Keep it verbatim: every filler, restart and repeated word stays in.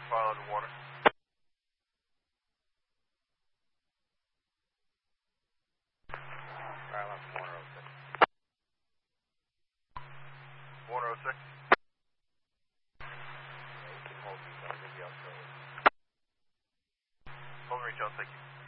File underwater. File on one oh six. one oh six. Yeah, you can hold me, so I'll give you up. Hold reach out, thank you.